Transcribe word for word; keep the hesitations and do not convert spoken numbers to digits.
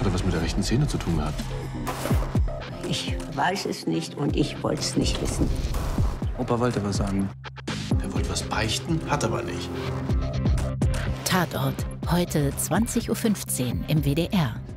Hat er was mit der rechten Szene zu tun gehabt? Ich weiß es nicht und ich wollte es nicht wissen. Opa wollte was sagen. Der wollte was beichten, hat aber nicht. Tatort, heute zwanzig Uhr fünfzehn im W D R.